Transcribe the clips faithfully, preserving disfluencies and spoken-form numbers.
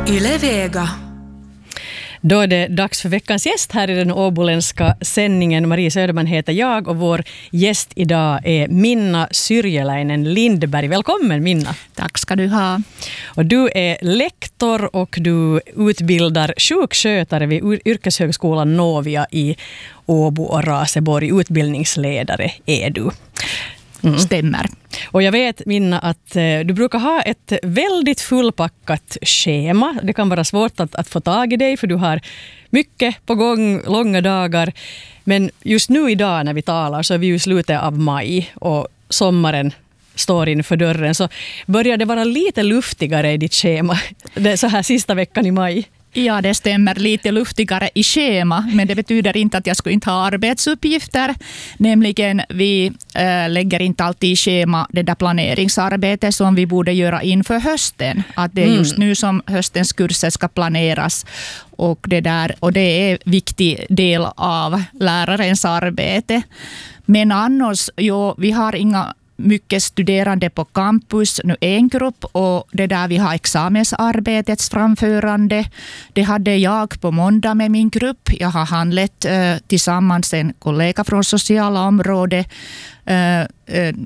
Yle Vega. Då är det dags för veckans gäst här i den åboländska sändningen. Marie Söderman heter jag och vår gäst idag är Minna Syrjäläinen Lindberg. Välkommen Minna. Tack ska du ha. Och du är lektor och du utbildar sjukskötare vid Yrkeshögskolan Novia i Åbo och Raseborg. Utbildningsledare är du. Mm. Stämmer. Och jag vet, Minna, att eh, du brukar ha ett väldigt fullpackat schema. Det kan vara svårt att, att få tag i dig för du har mycket på gång, långa dagar. Men just nu idag när vi talar så är vi i slutet av maj och sommaren står inför dörren. Så börjar det vara lite luftigare i ditt schema det är så här sista veckan i maj. Ja, det stämmer, lite luftigare i schema, men det betyder inte att jag skulle inte ha arbetsuppgifter. Nämligen, vi äh, lägger inte alltid i schema det där planeringsarbetet som vi borde göra inför hösten. Att det är just nu som höstens kurser ska planeras och det, där, och det är en viktig del av lärarens arbete. Men annars, jo, vi har inga mycket studerande på campus, nu en grupp och det där vi har examensarbetets framförande. Det hade jag på måndag med min grupp. Jag har handlat eh, tillsammans en kollega från sociala området. Eh, eh,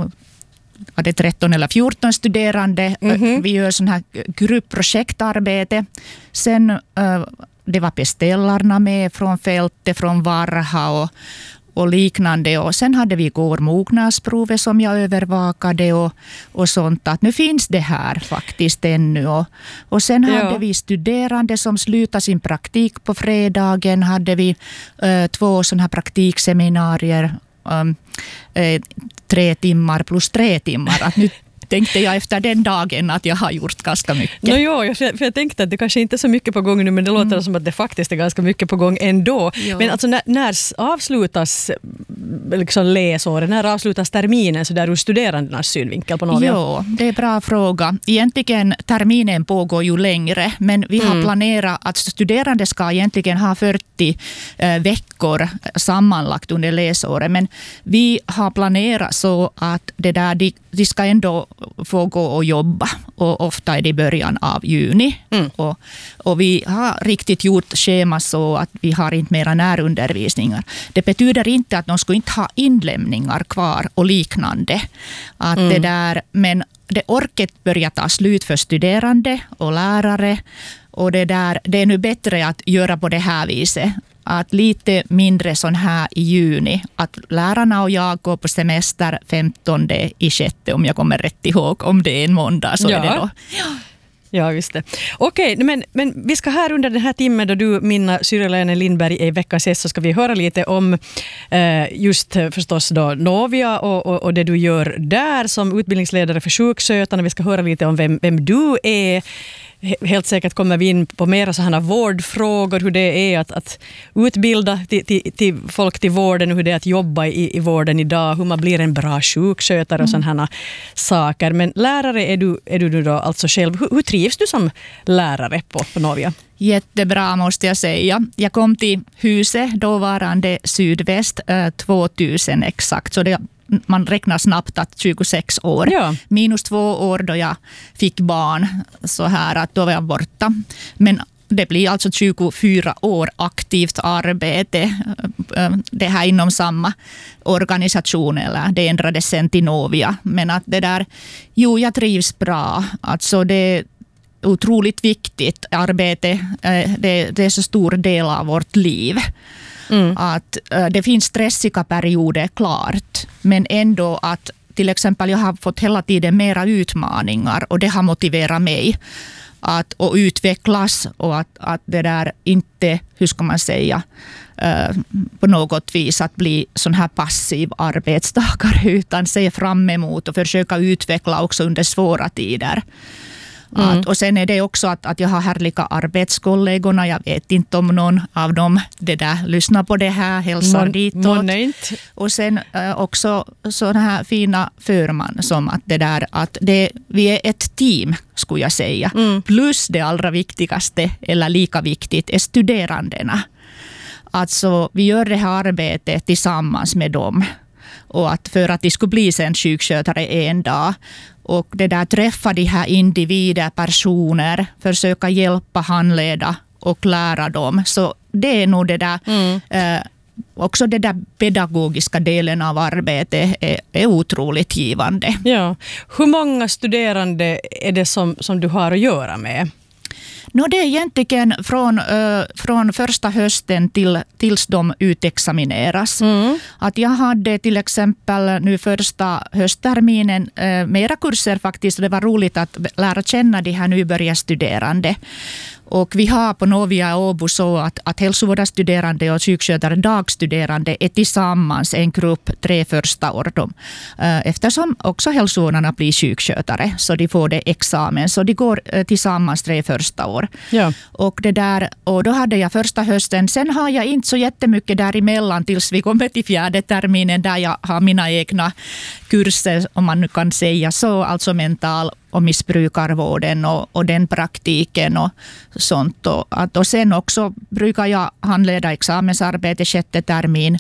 hade tretton eller fjorton studerande. Mm-hmm. Vi gör sån här gruppprojektarbete. Sen eh, det var beställarna med från fältet, från Varha och och liknande. Och sen hade vi igår mognadsprovet som jag övervakade och, och sånt. Att nu finns det här faktiskt ännu. Och, och sen ja. hade vi studerande som slutade sin praktik på fredagen. Hade vi uh, två sådana här praktikseminarier. Um, uh, tre timmar plus tre timmar. Att nu tänkte jag efter den dagen att jag har gjort ganska mycket. No, jo, för, för jag tänkte att det kanske inte är så mycket på gång nu, men det låter mm. som att det faktiskt är ganska mycket på gång ändå. Jo. Men alltså när, när avslutas liksom läsåret, när avslutas terminen så där ur studerandernas synvinkel på Novia? Jo, det är en bra fråga. Egentligen terminen pågår ju längre, men vi har mm. planerat att studerande ska egentligen ha fyrtio eh, veckor sammanlagt under läsåret, men vi har planerat så att det där, de, de ska ändå få gå och jobba och ofta är det i början av juni. Mm. Och, och vi har riktigt gjort schema så att vi har inte mera närundervisningar. Det betyder inte att de ska inte ha inlämningar kvar och liknande. Att mm. det där, men det orket börjar ta slut för studerande och lärare och det där, det är nu bättre att göra på det här viset. Att lite mindre sån här i juni. Att lärarna och jag går på semester femtonde i sjätte om jag kommer rätt ihåg. Om det är en måndag så ja. är det då. Ja. Ja, visst det. Okej, men, men vi ska här under den här timmen då du, Minna Syrjäläinen Lindberg, är i veckans gäst så ska vi höra lite om eh, just förstås då Novia och, och, och det du gör där som utbildningsledare för sjukskötarna. Vi ska höra lite om vem, vem du är. Helt säkert kommer vi in på mera sådana vårdfrågor, hur det är att, att utbilda till, till, till folk till vården och hur det är att jobba i, i vården idag, hur man blir en bra sjukskötare och mm. sådana saker. Men lärare är du, är du nu då alltså själv. Hur, hur trivs du som lärare på, på Novia? Jättebra måste jag säga. Jag kom till huset, dåvarande Sydväst, tvåtusen exakt, så det man räknar snabbt att tjugosex år. Ja. Minus två år då jag fick barn. Så här att då var jag borta. Men det blir alltså tjugofyra år aktivt arbete. Det här inom samma organisation. Eller det ändrades sen till Novia. Men att det där, jo jag trivs bra. Alltså det är otroligt viktigt arbete. Det, det är så stor del av vårt liv. Mm. Att äh, det finns stressiga perioder, klart. Men ändå att till exempel jag har fått hela tiden mera utmaningar och det har motiverat mig att och utvecklas och att, att det där inte, hur ska man säga, äh, på något vis att bli sån här passiv arbetstagare utan se fram emot och försöka utveckla också under svåra tider. Mm. Att, och sen är det också att, att jag har härliga arbetskollegorna. Jag vet inte om någon av dem det där lyssnar på det här, hälsar ditåt. Och sen äh, också sådana här fina förman som att det där att det, vi är ett team skulle jag säga. Mm. Plus det allra viktigaste eller lika viktigt är studerandena. Alltså vi gör det här arbetet tillsammans med dem. och att för att de skulle bli sen sjukskötare en dag. Och det där träffa de här individer, personer, försöka hjälpa, handleda och lära dem. Så det är nog det där, mm. eh, också det där pedagogiska delen av arbetet är, är otroligt givande. Ja. Hur många studerande är det som, som du har att göra med? No, det är egentligen från, uh, från första hösten till, tills de utexamineras. Mm. Att jag hade till exempel nu första höstterminen uh, mera kurser faktiskt. Det var roligt att lära känna de här nybörjarstuderande. Och vi har på Novia i Åbo så att, att hälsovårdsstuderande och sjukskötare dagstuderande är tillsammans en grupp tre första år. De, eftersom också hälsovårdarna blir sjukskötare så de får det examen. Så de går tillsammans tre första år. Ja. Och, det där, och då hade jag första hösten. Sen har jag inte så jättemycket däremellan tills vi kommer till fjärde terminen där jag har mina egna kurser, om man nu kan säga så, alltså mental och missbrukarvården och, och den praktiken och sånt. Och, att, och sen också brukar jag handleda examensarbete sjätte termin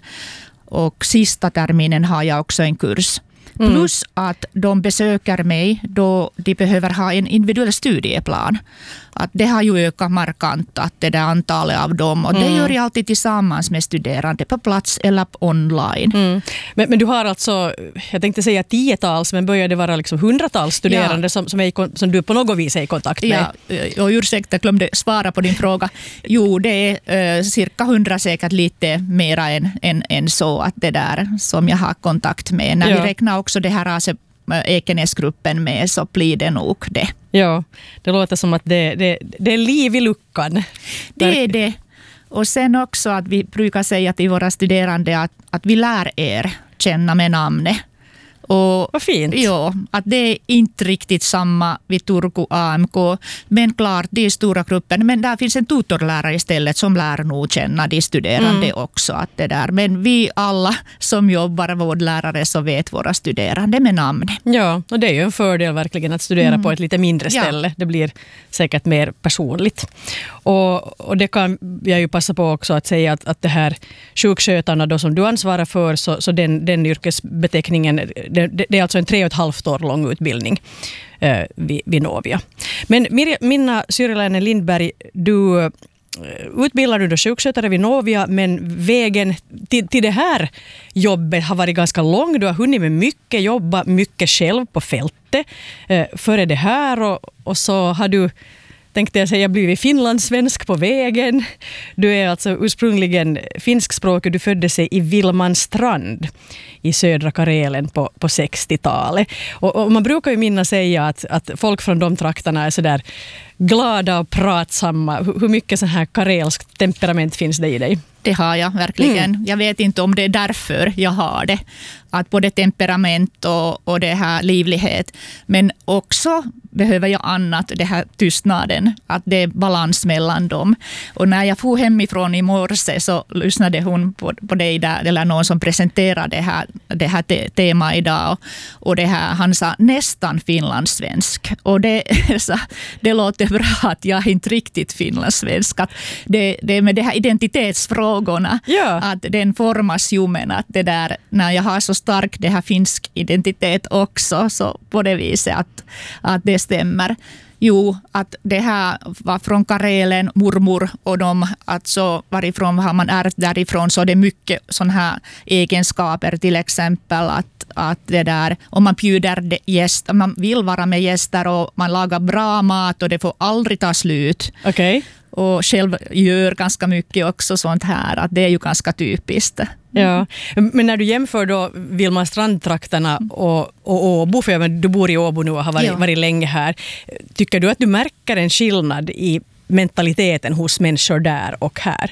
och sista terminen har jag också en kurs. Mm. Plus att de besöker mig då de behöver ha en individuell studieplan. Att det har ju ökat markant att det där antalet av dem. Och mm. det gör jag alltid tillsammans med studerande på plats eller online. Mm. Men, men du har alltså, jag tänkte säga tiotals, men börjar det vara liksom hundratals studerande ja. som, som, är, som du på något vis är i kontakt med? Ja, och ursäkta, jag glömde svara på din fråga. Jo, det är uh, cirka hundra, säkert lite mera än, än, än så att det där som jag har kontakt med. När ja. vi räknar också det här alltså, Ekenäsgruppen med så blir det nog det. Ja, det låter som att det, det, det är liv i luckan. Det är det. Och sen också att vi brukar säga till våra studerande att, att vi lär er känna med namnet. Och, vad fint. Ja, att det är inte riktigt samma vid Turku A M K. Men klart, det är stora grupper. Men där finns en tutorlärare istället som lär nog känna de studerande mm. också. Att det där. Men vi alla som jobbar vårdlärare så vet våra studerande med namn. Ja, och det är ju en fördel verkligen att studera mm. på ett lite mindre ställe. Ja. Det blir säkert mer personligt. Och, och det kan jag ju passa på också att säga att, att det här sjukskötarna då som du ansvarar för så, så den, den yrkesbeteckningen Det, det är alltså en tre och ett halvt år lång utbildning eh, vid, vid Novia. Men Mirja, Minna Syrjäläinen-Lindberg, du utbildar du då sjukskötare vid Novia, men vägen till, till det här jobbet har varit ganska lång. Du har hunnit med mycket, jobba mycket själv på fältet eh, före det här och, och så har du tänkte jag säga, blivit finlandssvensk på vägen. Du är alltså ursprungligen finskspråkig. Du föddes i Vilmanstrand i södra Karelen på, på sextiotalet. Och, och man brukar ju minna säga att, att folk från de trakterna är så där glada och pratsamma. Hur, hur mycket sån här karelskt temperament finns det i dig? Det har jag verkligen. Mm. Jag vet inte om det är därför jag har det. Att både temperament och, och det här livlighet. Men också behöver jag annat, det här tystnaden. Att det är balans mellan dem. Och när jag får hemifrån i morse så lyssnade hon på, på dig där, eller någon som presenterade det här, det här te, tema idag. Och, och det här, han sa nästan finlandssvensk. Och det, så, det låter bra att jag är inte riktigt finlandssvensk. Att det, det är med det här identitetsfrågorna. Ja. Att den formas ju, men att det där, när jag har så stark det här finsk identitet också, så på det viset att, att det stämmer. Jo, att det här var från Karelen, mormor och de, alltså varifrån har man ärvt därifrån, så det är mycket sådana här egenskaper, till exempel att, att det där, om man bjuder gäster, man vill vara med gäster och man lagar bra mat och det får aldrig ta slut. Okej. Okay. Och själv gör ganska mycket också sånt här, att det är ju ganska typiskt. Ja, men när du jämför då Vilmanstrandtrakterna och, och Åbo, för du bor i Åbo nu och har varit, ja. varit länge här, tycker du att du märker en skillnad i mentaliteten hos människor där och här?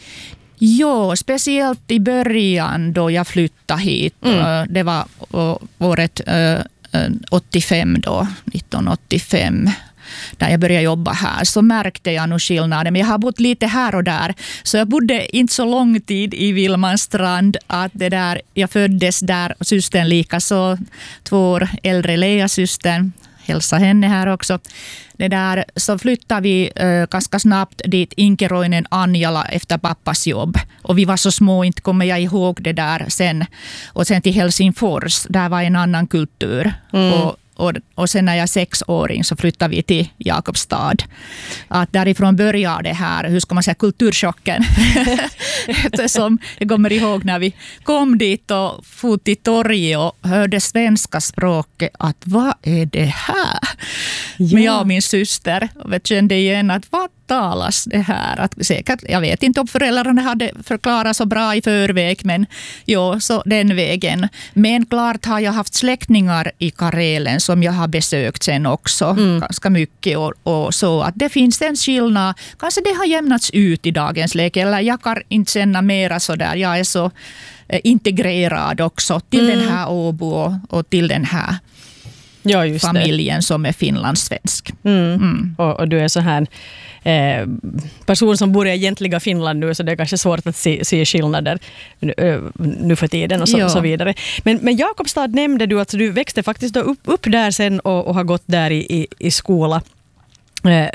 Ja, speciellt i början då jag flyttade hit. Mm. Det var året åttiofem då, nittonhundraåttiofem. När jag började jobba här så märkte jag nog skillnaden. Men jag har bott lite här och där. Så jag bodde inte så lång tid i Vilmanstrand. Att det där, jag föddes där och systern lika så två år äldre Lea systern. hälsa henne här också. Det där, så flyttade vi äh, ganska snabbt dit Inkeroinen Anjala efter pappas jobb. Och vi var så små, inte kommer jag ihåg det där sen. Och sen till Helsingfors, där var en annan kultur. Mm. Och, och, och sen när jag är sexåring så flyttade vi till Jakobstad. Att därifrån började det här, hur ska man säga, kulturchocken. Eftersom jag kommer ihåg när vi kom dit och fot i torget och hörde svenska språket, att vad är det här? Ja. Men jag och min syster kände igen att vad talas det här? Att säkert, jag vet inte om föräldrarna hade förklarat så bra i förväg, men jo, så den vägen. Men klart har jag haft släktingar i Karelen som jag har besökt sen också mm. ganska mycket och, och så att det finns en skillnad. Kanske det har jämnats ut i dagens läge, eller jag kan inte känna mera så där. Jag är så eh, integrerad också till mm. den här Åbo och, och till den här ja, just familjen det. Som är finlandssvensk. Mm. Mm. Och, och du är så här eh, person som bor i egentliga Finland nu, så det är kanske svårt att se, se skillnader nu, nu för tiden och så, ja. så vidare. Men, men Jakobstad nämnde du, alltså du växte faktiskt upp, upp där sen och, och har gått där i, i, i skola eh,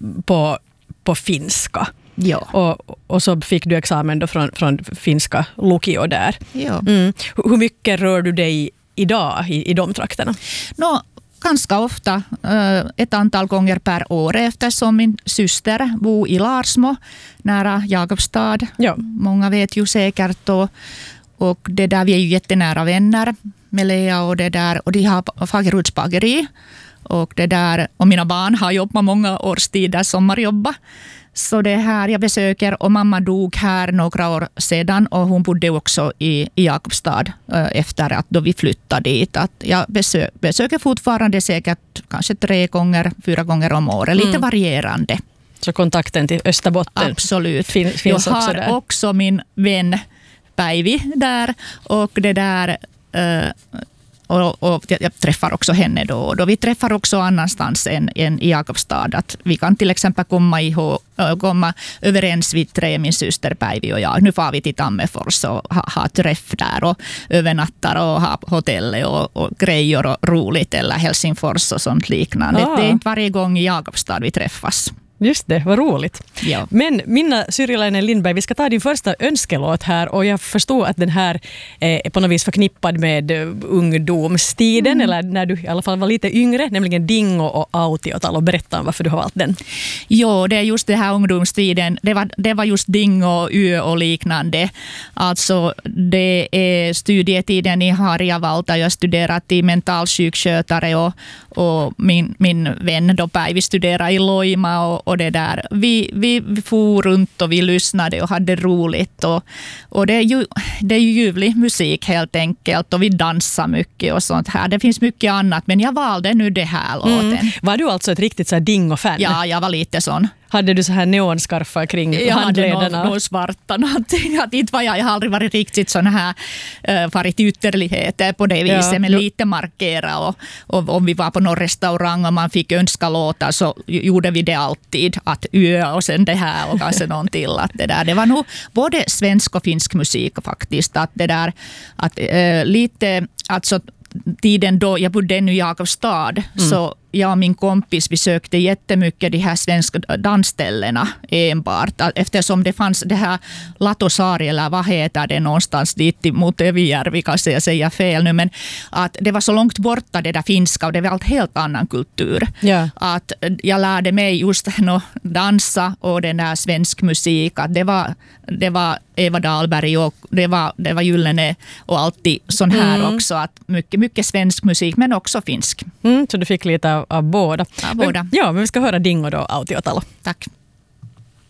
på, på finska. Ja. Och, och så fick du examen då från, från finska Lukio där. Ja. Mm. Hur mycket rör du dig idag i, i de trakterna? No, ganska ofta, ett antal gånger per år, eftersom min syster bor i Larsmo nära Jakobstad. Ja. Många vet ju säkert och, och det där, vi är ju jättenära vänner med Lea och det där, och de har Fageruds bageri och det där, och mina barn har jobbat många årstider, sommarjobba. Så det här jag besöker, och mamma dog här några år sedan och hon bodde också i, i Jakobstad efter att då vi flyttade dit. Att jag besö, besöker fortfarande säkert kanske tre gånger, fyra gånger om året, lite mm. varierande. Så kontakten till Österbotten absolut. Fin, finns jag också har där. Också min vän Päivi där och det där... Uh, Och, och jag träffar också henne då och då. Vi träffar också annanstans än, än i Jakobstad. Att vi kan till exempel komma, ihåg, komma överens vid tre, min syster Päivi och jag. Nu får vi till Tammerfors och ha, ha träff där och övernattar och ha hotellet och, och grejer och roligt, eller Helsingfors och sånt liknande. Ah. Det är inte varje gång i Jakobstad vi träffas. Just det, vad roligt. Ja. Men Minna Syrjäläinen Lindberg, vi ska ta din första önskelåt här, och jag förstår att den här är på något vis förknippad med ungdomstiden, mm. eller när du i alla fall var lite yngre, nämligen Dingo och Autiotallo. Berätta om varför du har valt den. Jo, det är just det här ungdomstiden. Det var, det var just Dingo, Ö och liknande. Alltså det är studietiden i Harjavalta. Jag studerat till mentalsjukskötare och, och min, min vän då Päivi studerade i Loima och och det där. Vi, vi, vi for runt och vi lyssnade och hade roligt. Och, och det är ju det är ju ljuvlig musik helt enkelt. Och vi dansar mycket och sånt här. Det finns mycket annat, men jag valde nu det här låten. Mm. Var du alltså ett riktigt så här Dingo-fan? Ja, jag var lite sån. Hade du så här neonskarfar kring jag handlederna? Jag hade någon svarta någonting. Att inte var jag, jag har aldrig varit riktigt sån här äh, varit ytterligheter på det viset, ja. Men no. lite markera. Och, och om vi var på någon restaurang och man fick önska låtar så gjorde vi det alltid. Att Ö och sen det här och kanske någon till. Att det, där. Det var nog både svensk och finsk musik faktiskt. Att det där, att äh, lite, alltså tiden då jag bodde ännu i Jakobstad, mm. så jag och min kompis besökte jättemycket de här svenska dansställena enbart. Eftersom det fanns det här Latosaari, eller vad heter det någonstans dit mot Evijärvi, kanske jag säger fel nu, men att det var så långt borta det där finska och det var en helt annan kultur. Ja. Att jag lärde mig just att dansa och den där svensk musik. Att det var, det var Eva Dahlberg och det var, det var Gyllene och alltid sån här mm. också. Att mycket, mycket svensk musik men också finsk. Mm, så du fick lite av, av båda. Ja, båda. Men, ja, men vi ska höra Dingo då, Autiotallo. Tack.